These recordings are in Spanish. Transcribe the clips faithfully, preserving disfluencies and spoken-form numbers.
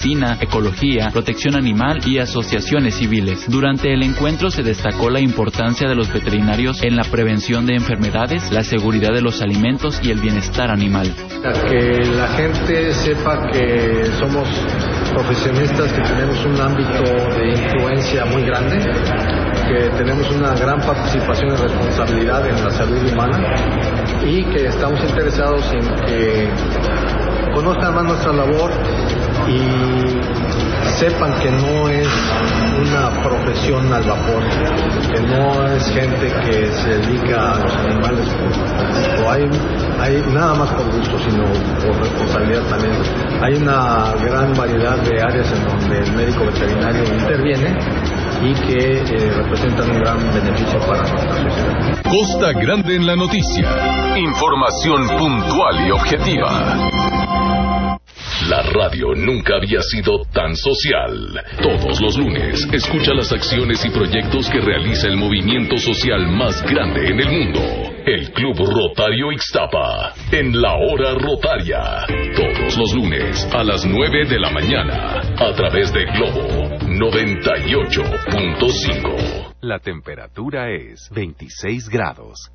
medicina, ecología, protección animal y asociaciones civiles. Durante el encuentro se destacó la importancia de los veterinarios en la prevención de enfermedades, la seguridad de los alimentos y el bienestar animal. Que la gente sepa que somos profesionistas, que tenemos un ámbito de influencia muy grande, que tenemos una gran participación y responsabilidad en la salud humana y que estamos interesados en que conozcan más nuestra labor y sepan que no es una profesión al vapor, que no es gente que se dedica a los animales por, o hay, hay nada más por gusto, sino por responsabilidad también. Hay una gran variedad de áreas en donde el médico veterinario interviene y que eh, representan un gran beneficio para nuestra sociedad. Costa Grande en la noticia. Información puntual y objetiva. La radio nunca había sido tan social. Todos los lunes, escucha las acciones y proyectos que realiza el movimiento social más grande en el mundo. El Club Rotario Ixtapa, en la Hora Rotaria. Todos los lunes, a las nueve de la mañana, a través de Globo noventa y ocho punto cinco. La temperatura es veintiséis grados.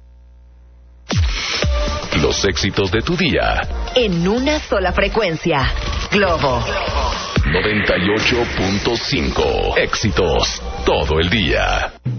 Los éxitos de tu día. En una sola frecuencia. Globo noventa y ocho punto cinco. Éxitos todo el día.